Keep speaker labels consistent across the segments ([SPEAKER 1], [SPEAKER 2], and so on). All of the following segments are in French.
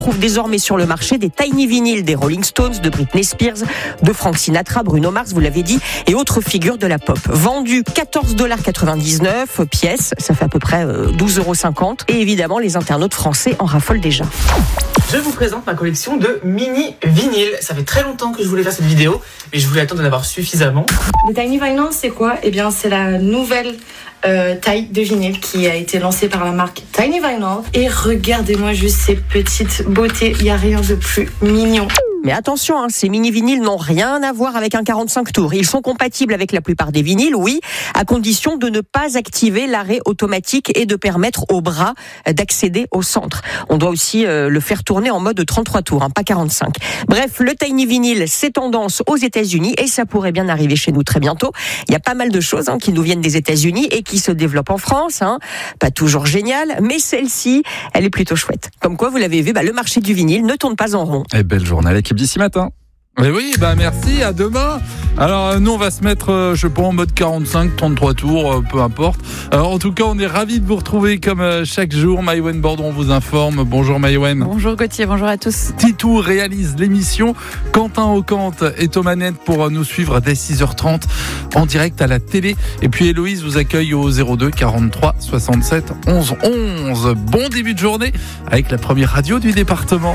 [SPEAKER 1] trouve désormais sur le marché des tiny vinyles des Rolling Stones, de Britney Spears, de Frank Sinatra, Bruno Mars, vous l'avez dit, et autres figures de la pop. Vendu $14,99 pièce, ça fait à peu près 12,50 €. Et évidemment, les internautes français en raffolent déjà.
[SPEAKER 2] Je vous présente ma collection de mini vinyles. Ça fait très longtemps que je voulais faire cette vidéo, mais je voulais attendre d'en avoir suffisamment.
[SPEAKER 3] Les tiny vinyls, c'est quoi ? Eh bien, c'est la nouvelle taille de vinyle qui a été lancée par la marque Tiny Vinyl. Et regardez-moi juste ces petites beautés, il n'y a rien de plus mignon.
[SPEAKER 1] Mais attention, ces mini-vinyles n'ont rien à voir avec un 45 tours. Ils sont compatibles avec la plupart des vinyles, oui, à condition de ne pas activer l'arrêt automatique et de permettre au bras d'accéder au centre. On doit aussi le faire tourner en mode 33 tours, pas 45. Bref, le tiny vinyl, c'est tendance aux États-Unis et ça pourrait bien arriver chez nous très bientôt. Il y a pas mal de choses qui nous viennent des États-Unis et qui se développent en France. Pas toujours génial, mais celle-ci, elle est plutôt chouette. Comme quoi, vous l'avez vu, le marché du vinyle ne tourne pas en rond.
[SPEAKER 4] Et belle journée à l'équipe d'ici matin. Mais oui, merci, à demain. Alors nous on va se mettre, en mode 45, 33 tours, peu importe. Alors en tout cas on est ravis de vous retrouver comme chaque jour. Maïwenn Bordon vous informe. Bonjour Maïwenn.
[SPEAKER 5] Bonjour Gauthier, bonjour à tous.
[SPEAKER 4] Titou réalise l'émission. Quentin Ocante est aux manettes pour nous suivre dès 6h30 en direct à la télé. Et puis Héloïse vous accueille au 02 43 67 11 11. Bon début de journée avec la première radio du département.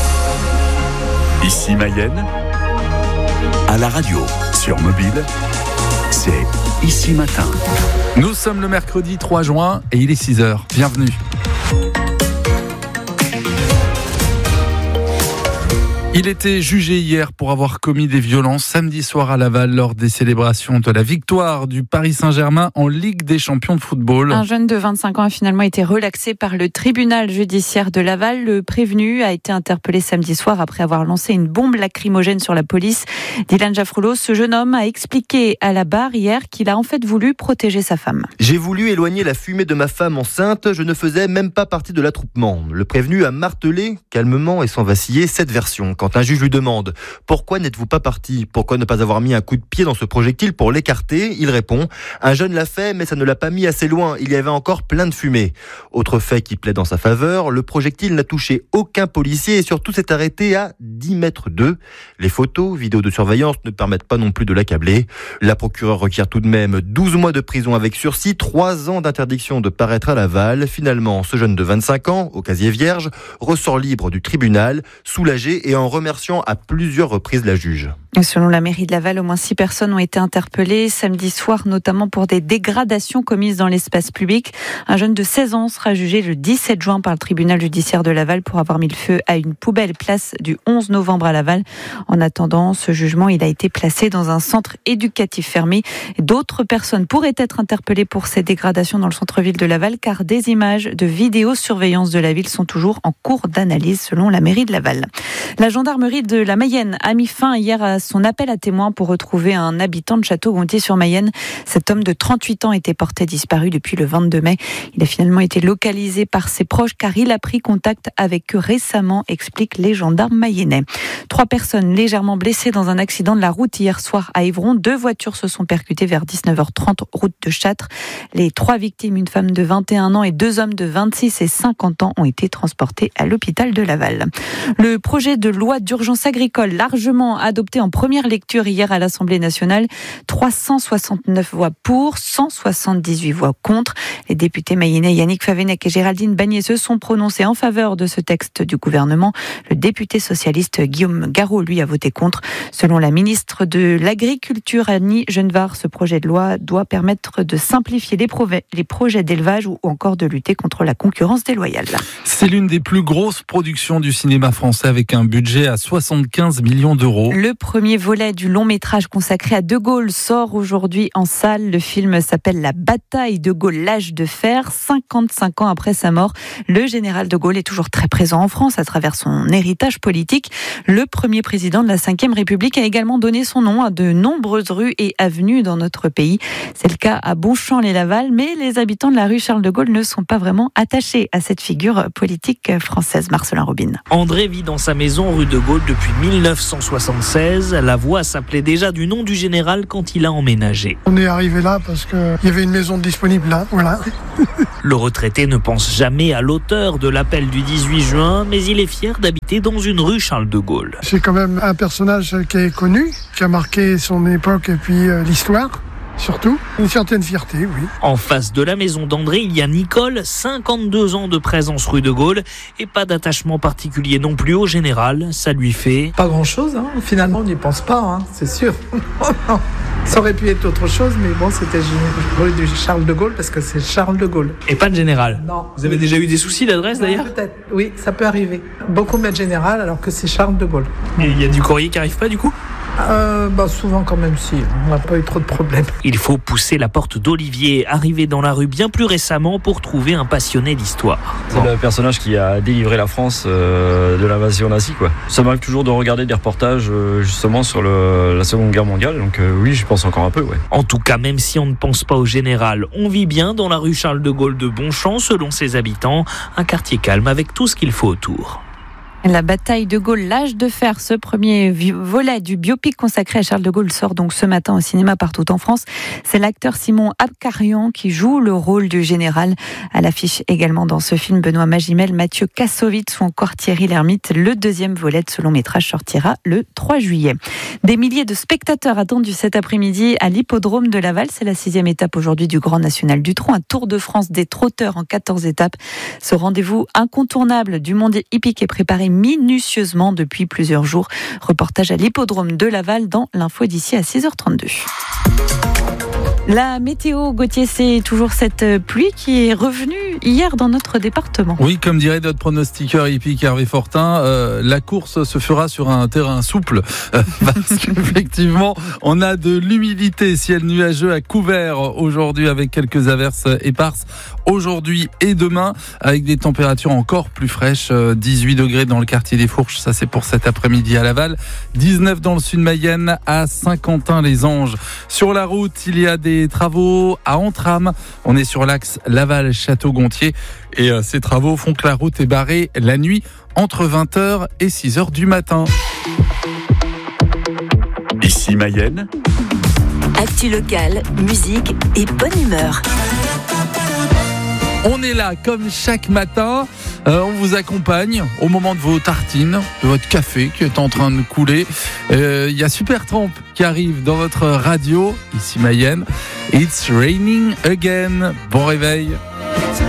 [SPEAKER 6] Ici Mayenne, à la radio, sur mobile, c'est Ici Matin.
[SPEAKER 4] Nous sommes le mercredi 3 juin et il est 6h. Bienvenue. Il était jugé hier pour avoir commis des violences samedi soir à Laval lors des célébrations de la victoire du Paris Saint-Germain en Ligue des champions de football.
[SPEAKER 5] Un jeune de 25 ans a finalement été relaxé par le tribunal judiciaire de Laval. Le prévenu a été interpellé samedi soir après avoir lancé une bombe lacrymogène sur la police. Dylan Jaffrolo, ce jeune homme a expliqué à la barre hier qu'il a en fait voulu protéger sa femme.
[SPEAKER 7] J'ai voulu éloigner la fumée de ma femme enceinte, je ne faisais même pas partie de l'attroupement. Le prévenu a martelé, calmement et sans vaciller, cette version. Quand un juge lui demande « Pourquoi n'êtes-vous pas parti ? Pourquoi ne pas avoir mis un coup de pied dans ce projectile pour l'écarter ?» Il répond « Un jeune l'a fait, mais ça ne l'a pas mis assez loin. Il y avait encore plein de fumée. » Autre fait qui plaît dans sa faveur, le projectile n'a touché aucun policier et surtout s'est arrêté à 10 mètres d'eux. Les photos, vidéos de surveillance ne permettent pas non plus de l'accabler. La procureure requiert tout de même 12 mois de prison avec sursis, 3 ans d'interdiction de paraître à Laval. Finalement, ce jeune de 25 ans, au casier vierge, ressort libre du tribunal, soulagé et en remerciant à plusieurs reprises la juge.
[SPEAKER 5] Selon la mairie de Laval, au moins 6 personnes ont été interpellées samedi soir, notamment pour des dégradations commises dans l'espace public. Un jeune de 16 ans sera jugé le 17 juin par le tribunal judiciaire de Laval pour avoir mis le feu à une poubelle place du 11 novembre à Laval. En attendant ce jugement, il a été placé dans un centre éducatif fermé. D'autres personnes pourraient être interpellées pour ces dégradations dans le centre-ville de Laval, car des images de vidéosurveillance de la ville sont toujours en cours d'analyse selon la mairie de Laval. La gendarmerie de la Mayenne a mis fin hier à son appel à témoins pour retrouver un habitant de Château-Gontier-sur-Mayenne. Cet homme de 38 ans était porté disparu depuis le 22 mai. Il a finalement été localisé par ses proches car il a pris contact avec eux récemment, expliquent les gendarmes mayennais. 3 personnes légèrement blessées dans un accident de la route hier soir à Évron. 2 voitures se sont percutées vers 19h30 route de Châtres. Les 3 victimes, une femme de 21 ans et 2 hommes de 26 et 50 ans, ont été transportés à l'hôpital de Laval. Le projet de loi d'urgence agricole largement adopté en première lecture hier à l'Assemblée nationale. 369 voix pour, 178 voix contre. Les députés mayennais Yannick Favennec et Géraldine Bagné se sont prononcés en faveur de ce texte du gouvernement. Le député socialiste Guillaume Garot, lui, a voté contre. Selon la ministre de l'Agriculture, Annie Genevard, ce projet de loi doit permettre de simplifier les projets d'élevage ou encore de lutter contre la concurrence déloyale.
[SPEAKER 4] C'est l'une des plus grosses productions du cinéma français avec un budget à 75 millions d'euros.
[SPEAKER 5] Le premier volet du long métrage consacré à De Gaulle sort aujourd'hui en salle. Le film s'appelle La bataille de Gaulle, l'âge de fer. 55 ans après sa mort, le général de Gaulle est toujours très présent en France à travers son héritage politique. Le premier président de la Ve République a également donné son nom à de nombreuses rues et avenues dans notre pays. C'est le cas à Bonchamp-les-Laval, mais les habitants de la rue Charles de Gaulle ne sont pas vraiment attachés à cette figure politique française. Marcelin Robin.
[SPEAKER 8] André vit dans sa maison rue de Gaulle depuis 1976. 2013, la voie s'appelait déjà du nom du général quand il a emménagé.
[SPEAKER 9] On est arrivé là parce qu'il y avait une maison disponible là, voilà.
[SPEAKER 8] Le retraité ne pense jamais à l'auteur de l'appel du 18 juin, mais il est fier d'habiter dans une rue Charles de Gaulle.
[SPEAKER 9] C'est quand même un personnage qui est connu, qui a marqué son époque et puis l'histoire. Surtout, une certaine fierté, oui.
[SPEAKER 8] En face de la maison d'André, il y a Nicole, 52 ans de présence rue de Gaulle et pas d'attachement particulier non plus au général. Ça lui fait...
[SPEAKER 10] Pas grand-chose, hein. Finalement on n'y pense pas, hein. C'est sûr. Ça aurait pu être autre chose, mais bon, c'était rue du Charles de Gaulle parce que c'est Charles de Gaulle.
[SPEAKER 8] Et pas de général.
[SPEAKER 10] Non.
[SPEAKER 8] Vous avez déjà eu des soucis d'adresse d'ailleurs ?
[SPEAKER 10] Peut-être, oui, ça peut arriver. Beaucoup mettent général alors que c'est Charles de Gaulle.
[SPEAKER 8] Et il y a du courrier qui arrive pas du coup ?
[SPEAKER 10] Souvent quand même si, on n'a pas eu trop de problèmes.
[SPEAKER 8] Il faut pousser la porte d'Olivier, arrivé dans la rue bien plus récemment pour trouver un passionné d'histoire.
[SPEAKER 11] C'est le personnage qui a délivré la France de l'invasion nazie, quoi. Ça m'arrive toujours de regarder des reportages justement sur la Seconde Guerre mondiale, donc oui, j'y pense encore un peu, ouais.
[SPEAKER 8] En tout cas, même si on ne pense pas au général, on vit bien dans la rue Charles de Gaulle de Bonchamp, selon ses habitants, un quartier calme avec tout ce qu'il faut autour.
[SPEAKER 5] La bataille de Gaulle, l'âge de fer, ce premier volet du biopic consacré à Charles de Gaulle sort donc ce matin au cinéma partout en France. C'est l'acteur Simon Abkarian qui joue le rôle du général. À l'affiche également dans ce film, Benoît Magimel, Mathieu Kassovitz ou encore Thierry Lhermitte. Le deuxième volet de ce long métrage sortira le 3 juillet. Des milliers de spectateurs attendus cet après-midi à l'hippodrome de Laval. C'est la 6e étape aujourd'hui du Grand National du Trot, un Tour de France des trotteurs en 14 étapes. Ce rendez-vous incontournable du monde hippique est préparé minutieusement depuis plusieurs jours. Reportage à l'hippodrome de Laval dans l'info d'ici à 6h32. La météo, Gauthier, c'est toujours cette pluie qui est revenue hier dans notre département.
[SPEAKER 4] Oui, comme dirait notre pronostiqueur hippique Hervé Fortin, la course se fera sur un terrain souple parce qu'effectivement, on a de l'humidité, ciel nuageux à couvert aujourd'hui avec quelques averses éparses aujourd'hui et demain avec des températures encore plus fraîches, 18 degrés dans le quartier des Fourches, ça c'est pour cet après-midi à Laval, 19 dans le sud Mayenne, à Saint-Quentin-les-Anges. Sur la route, il y a des travaux à Entrammes. On est sur l'axe Laval-Château-Gontier et ces travaux font que la route est barrée la nuit entre 20h et 6h du matin.
[SPEAKER 6] Ici Mayenne.
[SPEAKER 12] Actu locale, musique et bonne humeur.
[SPEAKER 4] On est là comme chaque matin, on vous accompagne au moment de vos tartines, de votre café qui est en train de couler. Il y a Supertramp qui arrive dans votre radio, ici Mayenne. It's raining again. Bon réveil.